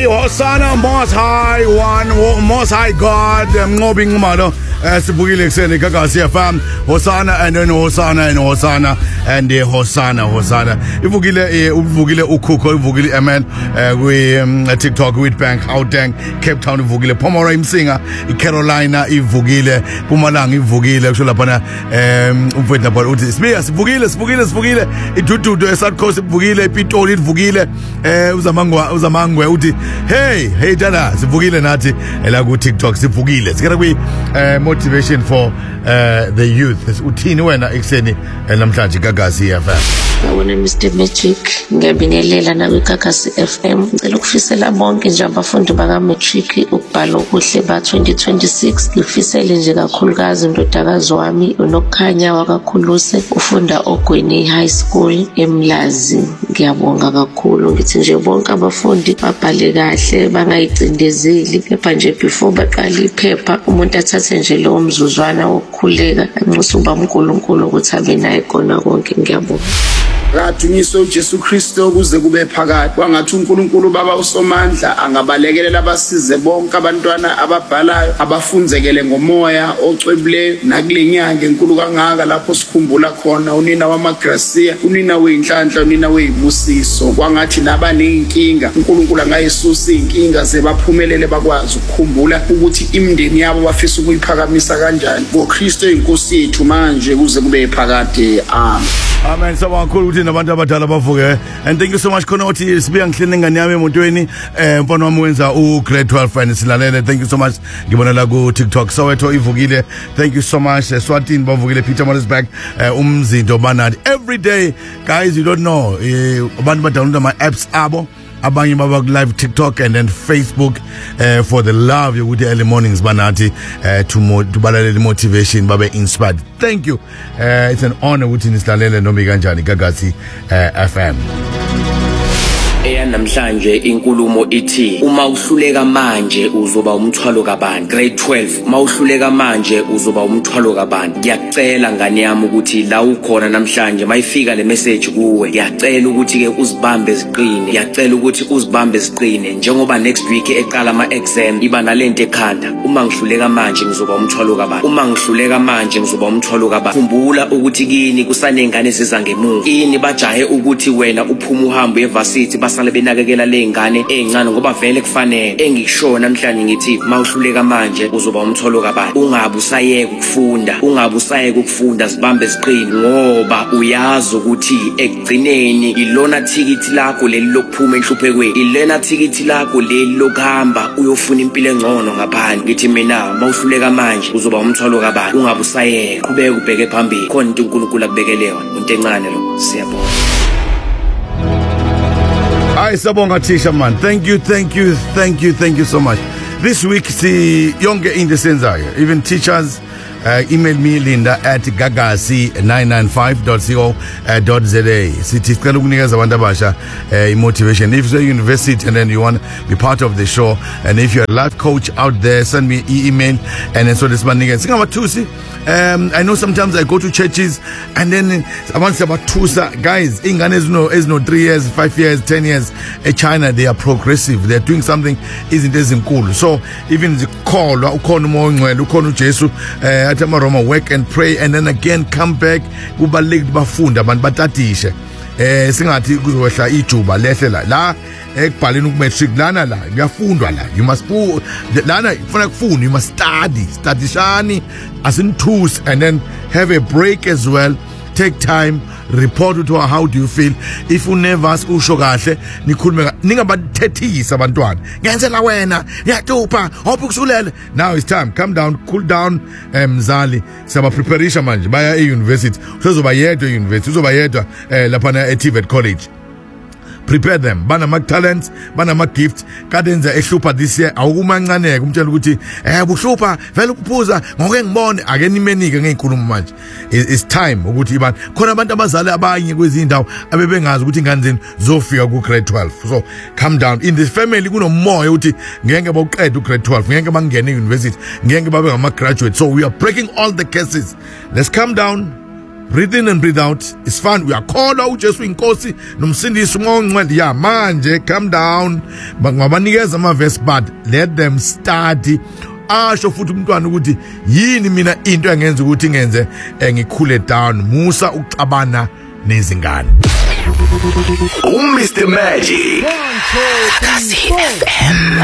Hosanna, Most High One, Most High God, Mnqobi Nxumalo, sibukile kuseni Gagasi FM, Hosanna and then Hosanna and Hosanna and Hosanna. Uvukile uKhuko, uvukile Amen, we TikTok, Witbank, Gauteng, Cape Town, uvukile Pomeroy Msinga, Carolina, ivukile Mpumalanga, ivukile kusho lapha umfethu lapha uthi sibuya sivukile idududu eSouth Coast ivukile ePitoli ivukile uzamangwe uthi hey jana sivukile nathi la ku TikTok sivukile sikera kwi motivation for the youth uthini wena ekseni namhlanje Gagasi FM. Wona Mr Magic ngiyabingelela nawe Gagasi FM ngicela ukufisela bonke nje abafundi baka matric ukubhala okuhle ba 2026 ngifisele nje kakhulukazi indodakazi wami unokukhanya wakakhuluse ufunda Ogweni High School eMlazi ngiyabonga kakhulu ngithi nje bonke abafundi babhale kahle bangayicindezeli kepha nje before baqala iphepha umuntu athathe nje lo mzuzwana wokukhuleka anxusa uNkulunkulu ukuthi abe naye kona konke ngiyabonga. Radunyiswe uJesu Kristu kuze kube phakade kwangathi uNkulunkulu baba usomandla angabalekelela abasize bonke abantwana ababhalayo abafundzekele ngomoya ocwebileyo nakulenyanga enkulu kangaka lapho sikhumbula khona unina wamaGracia unina weinhlanhla unina weyibusiso kwangathi nabanenkinga uNkulunkulu angayisusa inkinga zebaphumelele bakwazi ukukhumbula ukuthi imindeni yabo bafisa ukuyiphakamisa kanjani ngoKristu inkosi yethu manje kuze kube phakade amen sabakhulu ukuthi nabantu abadala bavuke and thank you so much khona uthi sibuya ngihlene ngane yami emotweni mfana wami wenza grade 12 and silalele thank you so much ngibona la ku TikTok Soweto ivukile thank you so much Swatini bavukile Pietermaritzburg umzindo banati every day guys you don't know abantu badownload my apps abo abanye baba live TikTok and then Facebook for the love yokuthi early mornings banati to balalele motivation babe inspired thank you it's an honor ukuthi nisilalele noma kanjani Gagasi FM. Namhlanje inkulumo ithi uma uhluleka manje uzoba umthwalo kabani grade 12 uma uhluleka manje uzoba umthwalo kabani ngiyacela ngane yami ukuthi la ukhona namhlanje mayifika le message kuwe ngiyacela ukuthi ke uzibambe ziqine njengoba next week eqala ama exam iba nalento ekhanda uma ngihluleka manje ngizoba umthwalo kabani khumbula ukuthi kini kusanengane zizangemuva ini bajahe ukuthi wena uphuma uhambe evarsity basale benakekela lengane ezincane ngoba vele kufanele engikusho namhlanje ngithi mawuhluleka manje uzoba umthwalo kabani ungabe usayeka ukufunda zibambe ziqine ngoba uyazi ukuthi ekugcineni ilona ticket lakho leli lokuphuma enhluphekweni ilena ticket lakho leli lokuhamba uyofuna impilo engcono ngaphandle ngithi mina mawuhluleka manje uzoba umthwalo kabani ungabe usayeka qhubeka ubheke phambili khona into uNkulunkulu akubekele yona umuntu encane lo siyabonga. Hi, Sabonga Tisha man. Thank you so much. This week, see younger in the senzayo. Even teachers email me Linda at gagasi995.co.za. Sithi cela ukunikeza abantu abasha motivation. If you're a university and then you want to be part of the show, and if you're a life coach out there, send me email and then so this man again. I know sometimes I go to churches and then I want to say about Tusa guys, ingane is no 3 years, 5 years, 10 years. In China they are progressive. They're doing something isn't cool. So even the call Jesu Roma work and pray and then again come back kubalekile bafunda abantu batatishe singathi kuzohla ijuba lehle la ekubhaleni ukumatric lana la kuyafundwa la you must lana ufuna kufunda you must studishani asinthus and then have a break as well take time report to her how do you feel if you never usho kahle nikhulume ningabathethisa abantwana ngenzela wena ngiyatupha hope kusulele now it's time calm down cool down mzali saba preparation manje baya e-university uzoba yedwa e-university uzoba yedwa lapha e-TVET college prepare them banama talents banama gifts kadenza ehlupha this year awukumancaneke umtshela ukuthi buhlupha vele ukuphuza ngoke ngibone ake nimenike ngeinkulumo manje it's time ukuthi ibani khona abantu abazali abanye kwezindawo abebengazi ukuthi ingane zenu zofika ku grade 12 so calm down in this family kunomoya ukuthi ngeke bawuqeda grade 12 ngeke bangene university ngeke babe ngama graduate so we are breaking all the cases let's calm down breathe in and breathe out. It's fun. Uyakholwa uJesu inkosi nomsindisi ongcwele. Yeah, manje calm down. Bangabanikeza ama-verse but let them study. Asho futhi umntwana ukuthi yini mina into engenza ukuthi ngenze ngikhule down. Musa ucabana nezingane. Mr. Magic. Kakasi FM.